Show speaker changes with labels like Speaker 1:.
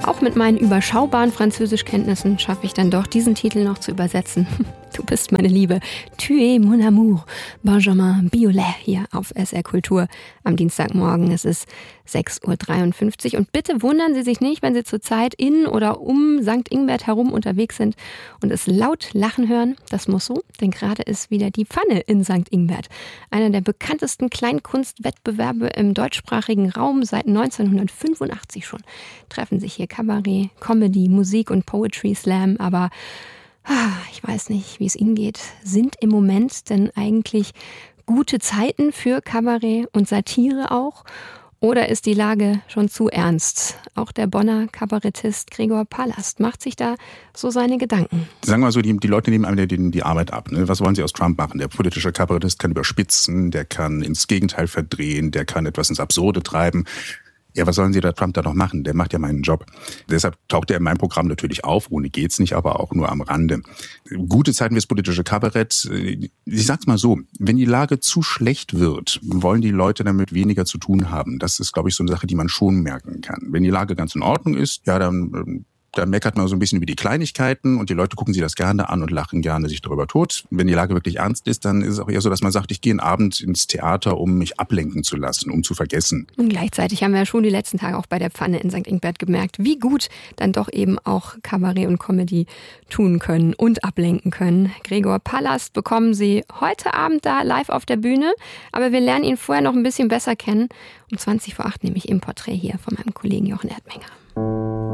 Speaker 1: auch mit meinen überschaubaren Französischkenntnissen schaffe ich dann doch, diesen Titel noch zu übersetzen. Du bist meine Liebe. Tu es mon amour. Benjamin Biolay hier auf SR Kultur am Dienstagmorgen. Es ist 6.53 Uhr. Und bitte wundern Sie sich nicht, wenn Sie zurzeit in oder um St. Ingbert herum unterwegs sind und es laut lachen hören. Das muss so, denn gerade ist wieder die Pfanne in St. Ingbert. Einer der bekanntesten Kleinkunstwettbewerbe im deutschsprachigen Raum seit 1985 schon. Treffen sich hier Kabarett, Comedy, Musik und Poetry Slam, aber ich weiß nicht, wie es Ihnen geht. Sind im Moment denn eigentlich gute Zeiten für Kabarett und Satire auch? Oder ist die Lage schon zu ernst? Auch der Bonner Kabarettist Gregor Palast macht sich da so seine Gedanken.
Speaker 2: Sagen wir mal so, die Leute nehmen einem die Arbeit ab. Ne? Was wollen sie aus Trump machen? Der politische Kabarettist kann überspitzen, der kann ins Gegenteil verdrehen, der kann etwas ins Absurde treiben. Ja, was sollen Sie da Trump da noch machen? Der macht ja meinen Job. Deshalb taucht er in meinem Programm natürlich auf. Ohne geht's nicht, aber auch nur am Rande. Gute Zeiten fürs politische Kabarett. Ich sag's mal so, wenn die Lage zu schlecht wird, wollen die Leute damit weniger zu tun haben. Das ist, glaube ich, so eine Sache, die man schon merken kann. Wenn die Lage ganz in Ordnung ist, ja, dann meckert man so ein bisschen über die Kleinigkeiten und die Leute gucken sich das gerne an und lachen gerne sich darüber tot. Wenn die Lage wirklich ernst ist, dann ist es auch eher so, dass man sagt, ich gehe einen Abend ins Theater, um mich ablenken zu lassen, um zu vergessen.
Speaker 1: Und gleichzeitig haben wir ja schon die letzten Tage auch bei der Pfanne in St. Ingbert gemerkt, wie gut dann doch eben auch Kabarett und Comedy tun können und ablenken können. Gregor Palast bekommen Sie heute Abend da live auf der Bühne, aber wir lernen ihn vorher noch ein bisschen besser kennen. Um 7:20 nehme ich im Porträt hier von meinem Kollegen Jochen Erdmenger.